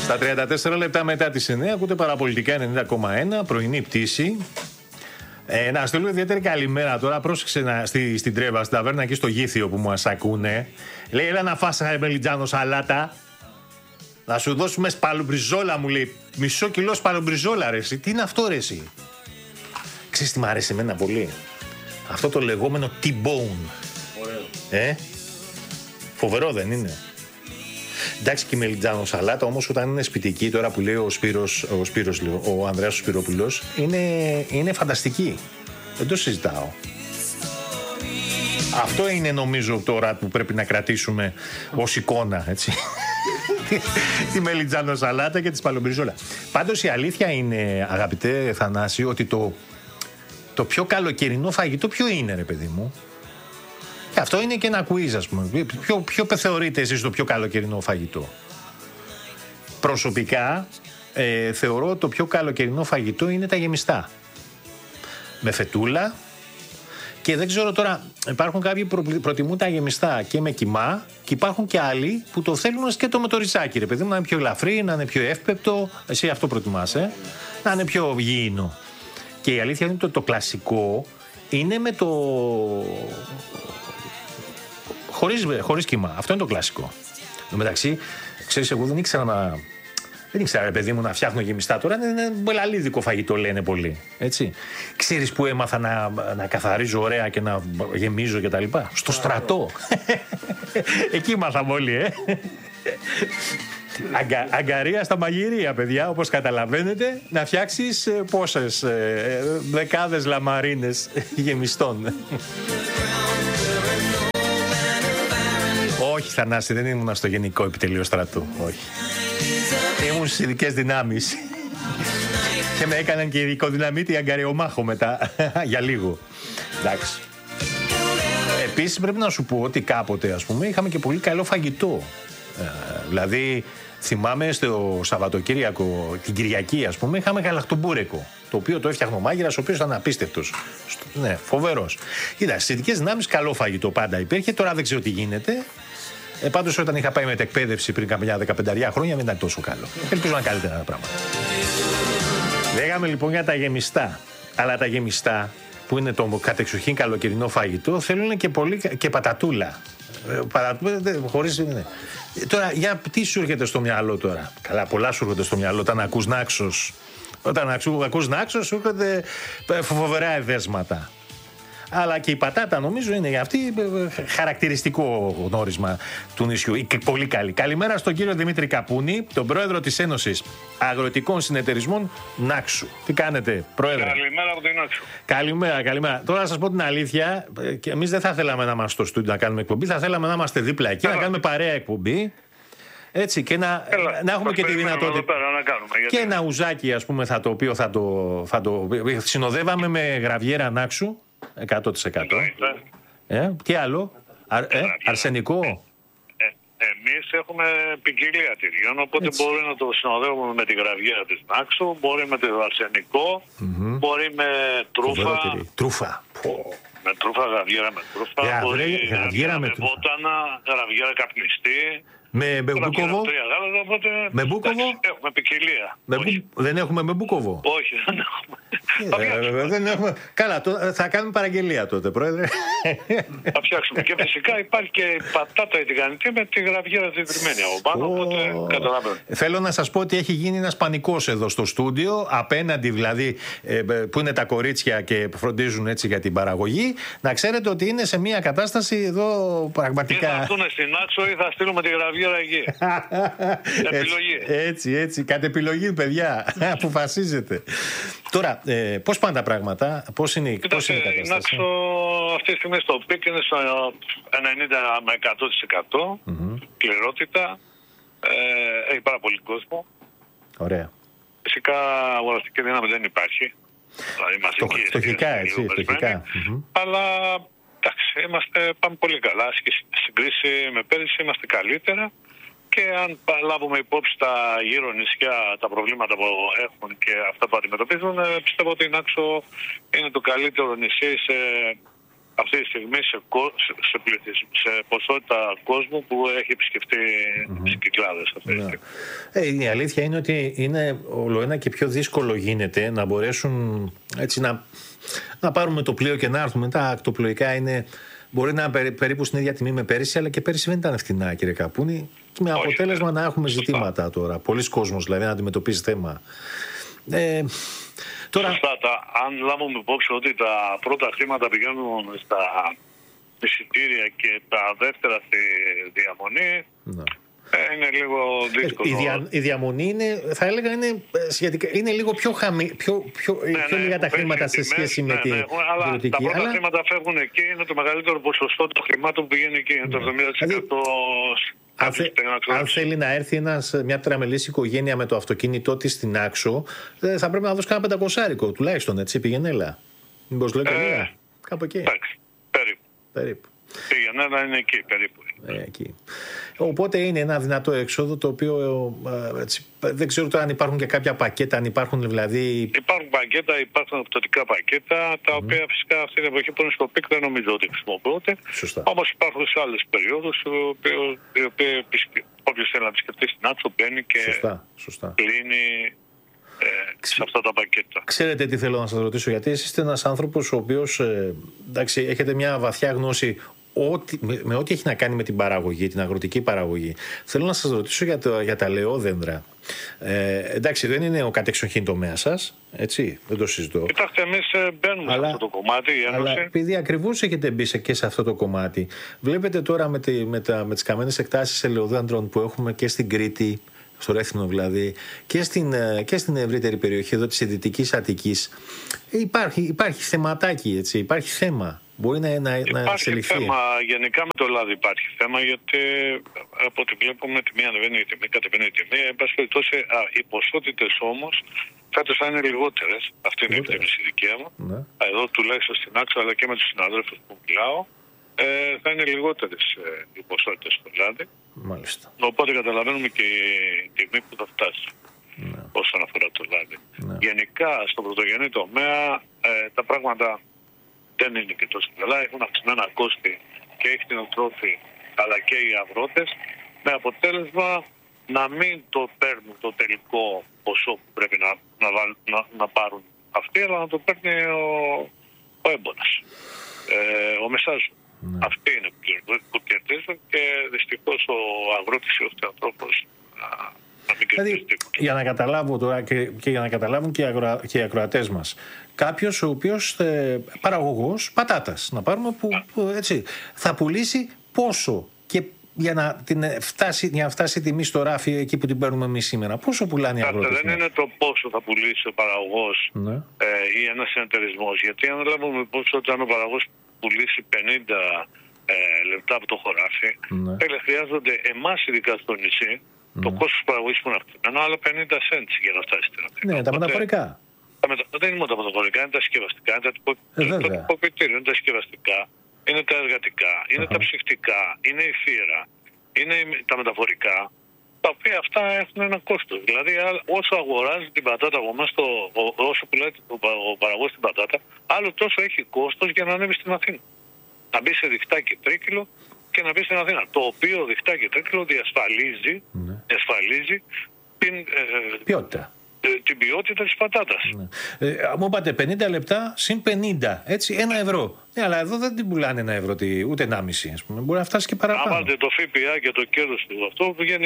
Στα 34 λεπτά μετά τις 9 ακούτε Παραπολιτικά 90,1, πρωινή πτήση. Να στείλω ιδιαίτερη καλημέρα τώρα. Πρόσεξε στην Τρέβα, στην ταβέρνα εκεί στο Γήθιο που μας ακούνε. Λέει, έλα να φας μελιτζάνο σαλάτα. Να σου δώσουμε σπαλουμπριζόλα, μου λέει. Μισό κιλό σπαλουμπριζόλα, ρε εσύ. Τι είναι αυτό, ρε εσύ? Ξέρεις τι μ' αρέσει εμένα πολύ? Αυτό το λεγόμενο T-bone. Ωραίο. Φοβερό δεν είναι? Εντάξει, και η μελιτζάνο σαλάτα όμως όταν είναι σπιτική, τώρα που λέει ο Ανδρέας ο Σπυρόπουλος, είναι φανταστική. Δεν το συζητάω. Αυτό είναι νομίζω τώρα που πρέπει να κρατήσουμε ως εικόνα, έτσι. Τη μελιτζάνο σαλάτα και τη σπαλουμπριζόλα. Πάντως η αλήθεια είναι, αγαπητέ Θανάση, ότι το πιο καλοκαιρινό φαγητό ποιο είναι, ρε παιδί μου? Αυτό είναι και ένα quiz, ας πούμε. Ποιο θεωρείτε εσείς το πιο καλοκαιρινό φαγητό? Προσωπικά θεωρώ το πιο καλοκαιρινό φαγητό είναι τα γεμιστά. Με φετούλα. Και δεν ξέρω τώρα, υπάρχουν κάποιοι που προτιμούν τα γεμιστά και με κιμά και υπάρχουν και άλλοι που το θέλουν σκέτο με το ριζάκι, ρε παιδί μου, να είναι πιο ελαφρύ, να είναι πιο εύπεπτο. Εσύ αυτό προτιμάς, να είναι πιο γήινο. Και η αλήθεια είναι ότι το κλασικό είναι με το... Χωρίς κύμα. Αυτό είναι το κλασικό. Εν τω μεταξύ, ξέρεις, εγώ δεν ήξερα, ρε παιδί μου, να φτιάχνω γεμιστά τώρα. Είναι μπελαλίδικο φαγητό, λένε πολλοί. Έτσι. Ξέρεις που έμαθα να καθαρίζω ωραία και να γεμίζω και τα λοιπά? Στο στρατό. Εκεί μάθαμε όλοι, Αγκαρία στα μαγειρία, παιδιά, όπως καταλαβαίνετε, να φτιάξεις πόσες δεκάδες λαμαρίνες γεμιστών. Όχι, Θανάση, δεν ήμουν στο Γενικό Επιτελείο Στρατού. Όχι. Ήμουν στις ειδικές δυνάμεις. Και με έκαναν και ειδικοδυναμίτη αγκαριομάχο μετά. Για λίγο. Εντάξει. Επίσης πρέπει να σου πω ότι κάποτε, ας πούμε, είχαμε και πολύ καλό φαγητό. Δηλαδή, θυμάμαι στο Σαββατοκύριακο, την Κυριακή, ας πούμε, είχαμε γαλακτομπούρεκο. Το οποίο το έφτιαχνε ο μάγειρας, ο οποίος ήταν απίστευτος. Ναι, φοβερός. Κοίτα, στις ειδικές δυνάμεις καλό φαγητό πάντα υπήρχε. Τώρα δεν ξέρω τι γίνεται. Πάντως όταν είχα πάει μετεκπαίδευση πριν καμιά 15 χρόνια δεν ήταν τόσο καλό. Ελπίζω να είναι καλύτερα τα πράγματα. Λέγαμε λοιπόν για τα γεμιστά. Αλλά τα γεμιστά, που είναι το κατεξοχήν καλοκαιρινό φαγητό, θέλουν και πολύ και πατατούλα. Χωρίς... Ναι. Τώρα, για τι σου έρχεται στο μυαλό τώρα? Καλά, πολλά σου έρχονται στο μυαλό όταν ακούς Νάξος. Όταν ακούς Νάξος σου έρχονται φοβερά εδέσματα. Αλλά και η πατάτα νομίζω είναι αυτή χαρακτηριστικό γνώρισμα του νησιού. Πολύ καλή. Καλημέρα στον κύριο Δημήτρη Καπούνη, τον πρόεδρο της Ένωσης Αγροτικών Συνεταιρισμών Νάξου. Τι κάνετε, πρόεδρε? Καλημέρα από την Νάξου. Καλημέρα. Τώρα να σας πω την αλήθεια, και εμείς δεν θα θέλαμε να είμαστε στο στούντιο να κάνουμε εκπομπή, θα θέλαμε να είμαστε δίπλα εκεί, να κάνουμε παρέα εκπομπή. Έτσι, και να έχουμε και τη δυνατότητα. Και ένα ουζάκι, ας πούμε, το οποίο θα το συνοδεύαμε με γραβιέρα Νάξου. 100%. Τι άλλο? Αρσενικό. Εμείς έχουμε ποικιλία τυριών, οπότε μπορεί να το συνοδεύουμε με τη γραβιέρα της Νάξου, μπορεί με το αρσενικό, μπορεί με τρούφα. Με τρούφα, γραβιέρα με τρούφα. Μπορεί με βότανα, γραβιέρα καπνιστή. Με μπουκοβό. Με μπουκοβό. Έχουμε ποικιλία. Δεν έχουμε με μπουκοβό. Όχι, δεν έχουμε. Καλά, θα κάνουμε παραγγελία τότε, πρόεδρε. Θα φτιάξουμε. Και φυσικά υπάρχει και η πατάτα η τηγανιτή με τη γραβιέρα τετριμένη από πάνω. Οπότε καταλαβαίνω. Θέλω να σας πω ότι έχει γίνει ένας πανικός εδώ στο στούντιο. Απέναντι δηλαδή που είναι τα κορίτσια και φροντίζουν έτσι για την παραγωγή. Να ξέρετε ότι είναι σε μια κατάσταση εδώ πραγματικά. Ή θα έρθουν στην Άξο ή θα στείλουμε τη γραβιέρα. Επιλογή. Έτσι. Κατ' επιλογή, παιδιά. Αποφασίζετε. Τώρα, πώς πάνε τα πράγματα, πώς είναι η κατάσταση? Η Νάξο αυτή τη στιγμή στο πικ είναι στο 90 με 100% πληρότητα. Έχει πάρα πολύ κόσμο. Ωραία. Φυσικά αγοραστική δύναμη δεν υπάρχει. Δηλαδή, φτωχικά, έτσι. Αλλά εντάξει, πάμε πολύ καλά. Στην κρίση με πέρυσι είμαστε καλύτερα και αν λάβουμε υπόψη τα γύρω νησιά, τα προβλήματα που έχουν και αυτά που αντιμετωπίζουν, πιστεύω ότι η Νάξο είναι το καλύτερο νησί αυτή τη στιγμή σε ποσότητα κόσμου που έχει επισκεφτεί στις Κυκλάδες αυτή τη στιγμή. Η αλήθεια είναι ότι είναι ολοένα και πιο δύσκολο γίνεται να μπορέσουν έτσι να πάρουμε το πλοίο και να έρθουμε. Τα ακτοπλοϊκά μπορεί να είναι περίπου στην ίδια τιμή με πέρυσι, αλλά και πέρυσι δεν ήταν φτηνά, κύριε Καπούνη. Με αποτέλεσμα να έχουμε ζητήματα τώρα. Πολλοί κόσμος δηλαδή να αντιμετωπίζει θέμα. Τώρα... Σωστά, αν λάβουμε υπόψη ότι τα πρώτα χρήματα πηγαίνουν στα εισιτήρια και τα δεύτερα στη διαμονή, είναι λίγο δύσκολο. Η διαμονή είναι, θα έλεγα, είναι λίγο πιο λίγα τα χρήματα σε σχέση με την ιδιωτική. Τα πρώτα χρήματα φεύγουν εκεί, είναι το μεγαλύτερο ποσοστό των χρημάτων που πηγαίνει εκεί, είναι το 70%. Αν θέλει να έρθει μια τραμελής οικογένεια με το αυτοκίνητό της στην Άξο, θα πρέπει να δώσει κάνα 500 τουλάχιστον, έτσι, πηγενέλα. Μήπως λέω λίγα, κάπου εκεί. Εντάξει, περίπου. Πηγενέλα είναι εκεί, περίπου. Εκεί. Οπότε είναι ένα δυνατό έξοδο το οποίο έτσι, δεν ξέρω τώρα αν υπάρχουν και κάποια πακέτα, αν υπάρχουν δηλαδή... Υπάρχουν πακέτα, υπάρχουν πτωτικά πακέτα, τα οποία φυσικά αυτή την εποχή που είναι στο πικ δεν νομίζω ότι χρησιμοποιούνται. Όμως υπάρχουν σε άλλες περιόδους, οι οποίες όποιος θέλει να επισκεφτεί στην Άξο μπαίνει και κλείνει σε αυτά τα πακέτα. Ξέρετε τι θέλω να σας ρωτήσω, γιατί εσείς είστε ένας άνθρωπος ο οποίος έχετε μια βαθιά γνώση με ό,τι έχει να κάνει με την παραγωγή, την αγροτική παραγωγή. Θέλω να σας ρωτήσω για τα λεόδεντρα. Εντάξει, δεν είναι ο κατεξοχήν τομέας σας, έτσι, δεν το συζητώ. Κοιτάξτε, εμείς μπαίνουμε σε αυτό το κομμάτι. Αλλά επειδή ακριβώς έχετε μπει και σε αυτό το κομμάτι, βλέπετε τώρα με τις καμένες εκτάσεις ελαιοδέντρων που έχουμε και στην Κρήτη, στο Ρέθυμνο δηλαδή, και στην ευρύτερη περιοχή εδώ της Δυτικής Αττικής, υπάρχει θεματάκι, έτσι, υπάρχει θέμα. Μπορεί να εξελιχθεί. Θέμα, γενικά με το λάδι υπάρχει θέμα, γιατί από ό,τι βλέπουμε τη μία ανεβαίνει η τιμή, κατεβαίνει η τιμή. Εν πάση περιπτώσει, οι ποσότητες όμως φέτος θα είναι λιγότερες. Αυτή είναι η εκτίμηση δικαία μου. Εδώ τουλάχιστον στην Άξο, αλλά και με τους συναδέλφους που μιλάω, θα είναι λιγότερες οι ποσότητες στο λάδι. Μάλιστα. Οπότε καταλαβαίνουμε και η τιμή που θα φτάσει όσον αφορά το λάδι. Γενικά, στον πρωτογενή τομέα, τα πράγματα δεν είναι και τόσο καλά. Έχουν αυξημένα κόστη και οι κτηνοτρόφοι αλλά και οι αγρότες, με αποτέλεσμα να μην το παίρνουν το τελικό ποσό που πρέπει να πάρουν αυτοί, αλλά να το παίρνει ο έμπονας, ο μεσάζων. Αυτοί είναι που κερδίζουν και δυστυχώς ο αγρότης ή ο κτηνοτρόφος να μην κερδίζει τίποτα. Για να καταλάβω τώρα και για να καταλάβουν και οι ακροατές μας, κάποιος ο οποίος παραγωγός πατάτας, να πάρουμε που έτσι, θα πουλήσει πόσο και για να φτάσει η τιμή στο ράφι εκεί που την παίρνουμε εμείς σήμερα, πόσο πουλάνε οι αγρότες? Δεν είναι το πόσο θα πουλήσει ο παραγωγός ή ένας συνεταιρισμός, γιατί αν λάβουμε υπόψη ότι αν ο παραγωγός πουλήσει 50 λεπτά από το χωράφι, χρειάζονται εμάς ειδικά στο νησί το κόστος παραγωγής που είναι αυξημένο, άλλα 50 cents για να φτάσει στην Αθήνα. Ναι, τα μεταφορικά. Δεν είναι μόνο τα μεταφορικά, είναι τα συσκευαστικά, είναι το τυποποιητήριο, είναι τα συσκευαστικά, είναι τα εργατικά, είναι τα ψυχτικά, είναι η θύρα, είναι τα μεταφορικά, τα οποία αυτά έχουν ένα κόστος. Δηλαδή, όσο αγοράζει την πατάτα από εμάς, όσο πουλάει ο παραγωγός την πατάτα, άλλο τόσο έχει κόστος για να ανέβει στην Αθήνα. Να μπει σε διχτάκι τρίκυλο και να μπει στην Αθήνα. Το οποίο διχτάκι τρίκυλο διασφαλίζει την ποιότητα. Την ποιότητα της πατάτας. Μου είπατε 50 λεπτά συν 50, έτσι, €1. Αλλά εδώ δεν την πουλάνε €1, ούτε 1,5, ας πούμε. Μπορεί να φτάσει και παραπάνω. Αν βάλετε το ΦΠΑ και το κέρδος του, αυτό πηγαίνει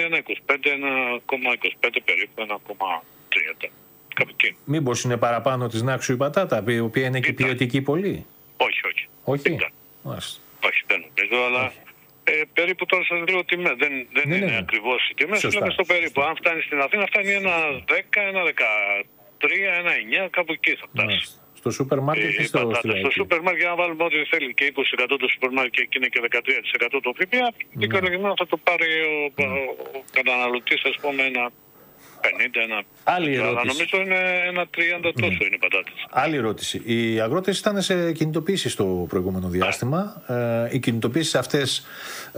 1,25 περίπου, 1,30. Κάπου εκεί. Μήπως είναι παραπάνω της Νάξου η πατάτα, η οποία είναι και ποιοτική πολύ? Όχι. Όχι, δεν νομίζω, αλλά περίπου τώρα σας λέω τιμές. Δεν είναι ακριβώς οι τιμές. Λέμε στο περίπου. Αν φτάνει στην Αθήνα, φτάνει 1,10, 1,13, 1,9, κάπου εκεί θα φτάσει. Στο σούπερ μάρκετ ή στο σούπερ μάρκετ, για να βάλουμε ό,τι θέλει και 20% το σούπερ μάρκετ και είναι και 13% το ΦΠΑ, δικαιολογημένα θα το πάρει ο καταναλωτής, ας πούμε, ένα 50, Άλλη ερώτηση. Αλλά νομίζω είναι 1,30 τόσο είναι οι πατάτες. Άλλη ερώτηση. Οι αγρότες ήταν σε κινητοποίηση στο προηγούμενο διάστημα. Οι κινητοποίησεις αυτές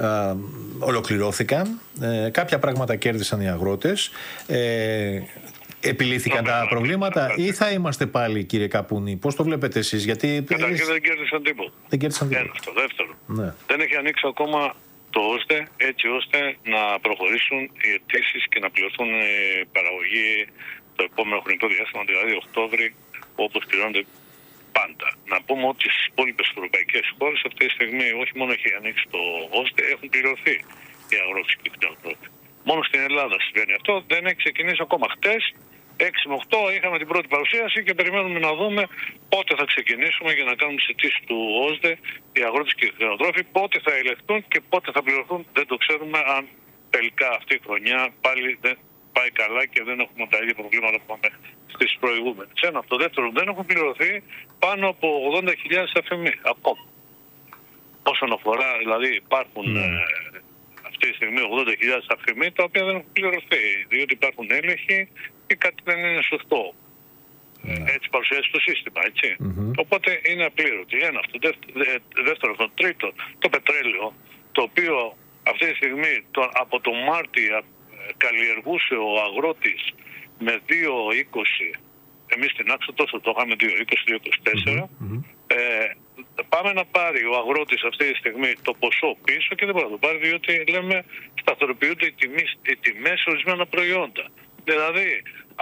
ολοκληρώθηκαν. Κάποια πράγματα κέρδισαν οι αγρότες. Επιλύθηκαν τα προβλήματα ή θα είμαστε πάλι, κύριε Καπούνη? Πώς το βλέπετε εσείς? Γιατί καταρχήν δεν κέρδισαν τίποτα. Ένα αυτό. Δεύτερο, δεν έχει ανοίξει ακόμα το ΩΣΔΕ έτσι ώστε να προχωρήσουν οι αιτήσεις και να πληρωθούν η παραγωγή το επόμενο χρονικό διάστημα, δηλαδή Οκτώβρη, όπως πληρώνονται πάντα. Να πούμε ότι στις υπόλοιπες ευρωπαϊκές χώρες αυτή τη στιγμή όχι μόνο έχει ανοίξει το ΩΣΔΕ, έχουν πληρωθεί οι αγρότες και οι κτηνοτρόφοι. Μόνο στην Ελλάδα συμβαίνει αυτό, δεν έχει ξεκινήσει ακόμα. Χτες, 6 με 8, είχαμε την πρώτη παρουσίαση και περιμένουμε να δούμε πότε θα ξεκινήσουμε για να κάνουμε τις αιτήσεις του ΩΣΔΕ, οι αγρότες και οι κτηνοτρόφοι, πότε θα ελεγχθούν και πότε θα πληρωθούν. Δεν το ξέρουμε, αν τελικά αυτή η χρονιά πάλι δεν πάει καλά και δεν έχουμε τα ίδια προβλήματα που είχαμε στις προηγούμενες. Ένα. Το δεύτερο, δεν έχουν πληρωθεί πάνω από 80.000 αφημοί ακόμα. Όσον αφορά, δηλαδή υπάρχουν αυτή τη στιγμή 80.000 αφημοί τα οποία δεν έχουν πληρωθεί, διότι υπάρχουν έλεγχοι ή κάτι δεν είναι σωστό. Έτσι παρουσιάζει το σύστημα, έτσι. Οπότε είναι απλήρωτοι. Ένα αυτό. Δεύτερο, το τρίτο, το πετρέλαιο, το οποίο αυτή τη στιγμή από τον Μάρτιο καλλιεργούσε ο αγρότης με 2,20, εμείς στην Άξο τόσο το είχαμε 2,20-2,24, πάμε να πάρει ο αγρότης αυτή τη στιγμή το ποσό πίσω και δεν μπορεί να το πάρει, διότι λέμε σταθεροποιούνται οι τιμές σε ορισμένα προϊόντα. Δηλαδή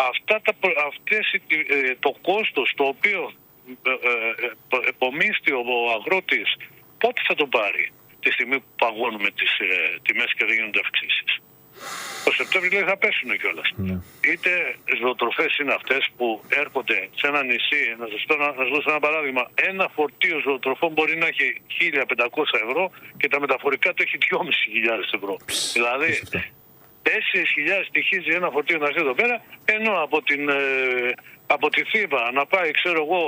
το κόστος το οποίο επομίστη ο αγρότης, πότε θα το πάρει τη στιγμή που παγώνουμε τις τιμές και δεν γίνονται αυξήσεις? Το Σεπτέμβριο λέει θα πέσουν κιόλας. Είτε ζωοτροφές είναι αυτές που έρχονται σε ένα νησί, να σας δώσω ένα παράδειγμα, ένα φορτίο ζωοτροφών μπορεί να έχει 1.500 ευρώ και τα μεταφορικά του έχει 2.500 ευρώ. Δηλαδή 4.000 στοιχίζει ένα φορτίο να έρθει εδώ πέρα, ενώ από τη Θήβα να πάει, ξέρω εγώ,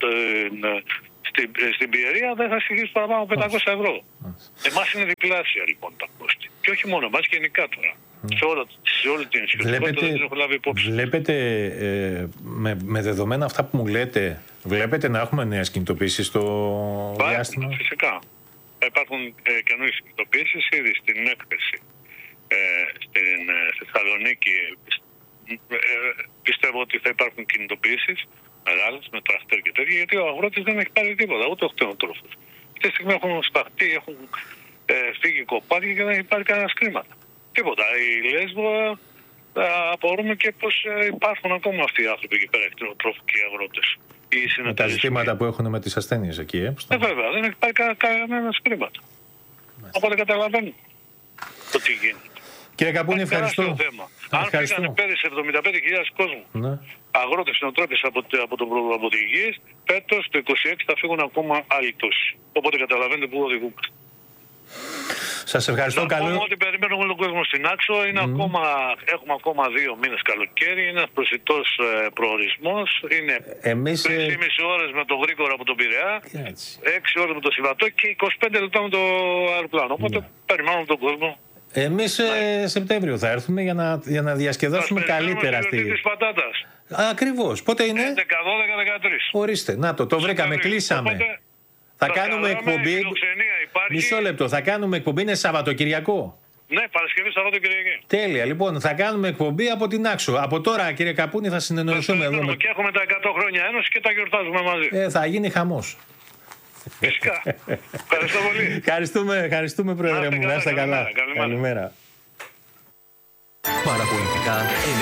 στην Πιερία δεν θα στοιχίσει παραπάνω από 500 ευρώ. Εμάς είναι διπλάσια λοιπόν τα κόστη. Και όχι μόνο εμάς, γενικά τώρα. Σε όλη την ισχυρότητα δεν έχω λάβει υπόψη. Βλέπετε, με δεδομένα αυτά που μου λέτε, βλέπετε να έχουμε νέες κινητοποιήσεις στο διάστημα? Φυσικά. Υπάρχουν καινούριες κινητοποιήσεις ήδη στην έκθεση. Στη Θεσσαλονίκη πιστεύω ότι θα υπάρχουν κινητοποιήσεις μεγάλες με τραχτέρ και τέτοια, γιατί ο αγρότης δεν έχει πάρει τίποτα, ούτε ο κτηνοτρόφος. Αυτή τη στιγμή έχουν σπαχτεί, έχουν φύγει κοπάδια και δεν έχει πάρει κανένα χρήματα. Τίποτα. Η Λέσβο απορούμε και πως υπάρχουν ακόμα αυτοί οι άνθρωποι εκεί πέρα, οι κτηνοτρόφοι και οι αγρότες. Με τα ζητήματα που έχουν με τις ασθένειες εκεί, βέβαια, δεν έχει πάρει κανένα χρήματα. Οπότε καταλαβαίνω το τι γίνεται. Κύριε Καπούνη, ευχαριστώ. Αν πήγανε πέρυσι 75.000 κόσμο, αγρότες, κτηνοτρόφες από τη γη, φέτος το 26 θα φύγουν ακόμα άλλοι τόσοι. Οπότε καταλαβαίνετε πού οδηγούμε. Σας ευχαριστώ. Να πούμε ότι περιμένουμε όλο τον κόσμο στην Άξο. Έχουμε ακόμα 2 μήνες καλοκαίρι. Είναι ένας προσιτός προορισμός. Είναι 3,5 ώρες με το γρήγορο από τον Πειραιά, 6 ώρες με το Σιβατό και 25 λεπτά με το αεροπλάνο. Οπότε περιμένουμε τον κόσμο. Εμείς Σεπτέμβριο θα έρθουμε για να διασκεδάσουμε καλύτερα στη γη. Ακριβώς. Πότε είναι? 11, 12, 13. Ορίστε. Να το βρήκαμε. Κλείσαμε. Θα κάνουμε εκπομπή. Μισό λεπτό. Θα κάνουμε εκπομπή. Είναι Σαββατοκυριακό. Ναι, Παρασκευή, Σαββατοκυριακή. Τέλεια. Λοιπόν, θα κάνουμε εκπομπή από την Άξο. Από τώρα, κύριε Καπούνη, θα συνεννοηθούμε εδώ. Και έχουμε τα 100 χρόνια ένωση και τα γιορτάζουμε μαζί. Θα γίνει χαμός. Φυσικά. Ευχαριστώ πολύ. Ευχαριστούμε, Πρόεδρε μου. Να είστε καλά. Καλημέρα. Παραπολιτικά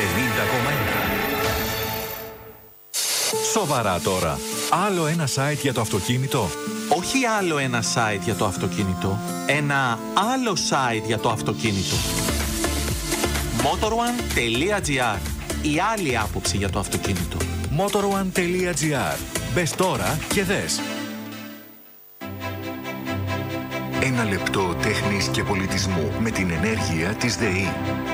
90,1. Σοβαρά τώρα. Άλλο ένα site για το αυτοκίνητο. Όχι άλλο ένα site για το αυτοκίνητο. Ένα άλλο site για το αυτοκίνητο. Motor1.gr. Η άλλη άποψη για το αυτοκίνητο. Motor1.gr. Μπες τώρα και δες. Ένα λεπτό τέχνης και πολιτισμού με την ενέργεια της ΔΕΗ.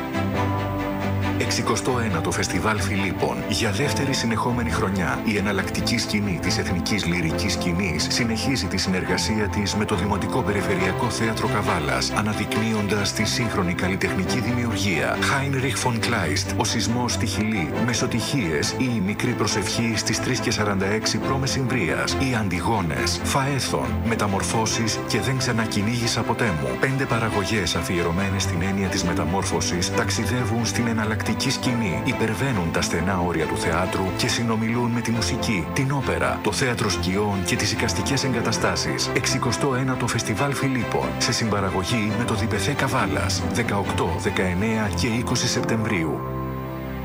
69ο Φεστιβάλ Φιλίππων. Για δεύτερη συνεχόμενη χρονιά, η εναλλακτική σκηνή της εθνικής λυρικής σκηνής συνεχίζει τη συνεργασία της με το Δημοτικό Περιφερειακό Θέατρο Καβάλας, αναδεικνύοντας τη σύγχρονη καλλιτεχνική δημιουργία. Heinrich von Kleist, ο σεισμός στη Χιλή, Μεσοτυχίες ή η μικρή προσευχή στις 3:46 π.Μ. Οι Αντιγόνες, Φαέθων, Μεταμορφώσεις και δεν ξανακυνήγησα ποτέ μου. 5 παραγωγές αφιερωμένες στην έννοια της μεταμόρφωσης ταξιδεύουν στην εναλλακτική λυρική σκηνή υπερβαίνουν τα στενά όρια του θεάτρου και συνομιλούν με τη μουσική, την όπερα, το θέατρο σκιών και τις εικαστικές εγκαταστάσεις. 69ο Φεστιβάλ Φιλίππων, σε συμπαραγωγή με το Διπεθέ Καβάλας, 18, 19 και 20 Σεπτεμβρίου.